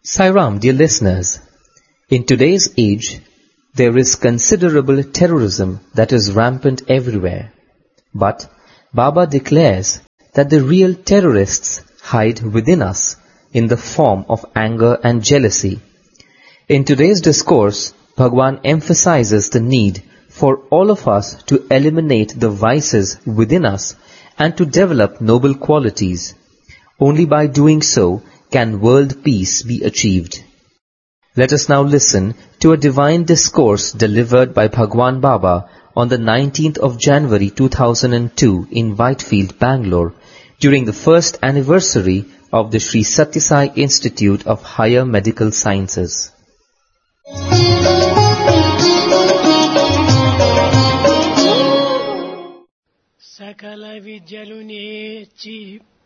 Sairam, dear listeners, in today's age, there is considerable terrorism that is rampant everywhere. But Baba declares that the real terrorists hide within us in the form of anger and jealousy. In today's discourse, Bhagwan emphasizes the need for all of us to eliminate the vices within us and to develop noble qualities. Only by doing so can world peace be achieved. Let us now listen to a divine discourse delivered by Bhagwan Baba on the 19th of January 2002 in Whitefield, Bangalore, during the first anniversary of the Sri Sathya Sai Institute of Higher Medical Sciences. సకల విద్యలు నేర్చి